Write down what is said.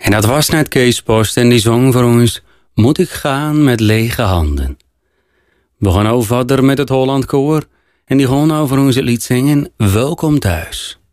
En dat was net Kees Post en die zong voor ons Moet ik gaan met lege handen. We gaan nou verder met het Holland Koor en die gaan nou voor ons het lied zingen Welkom thuis.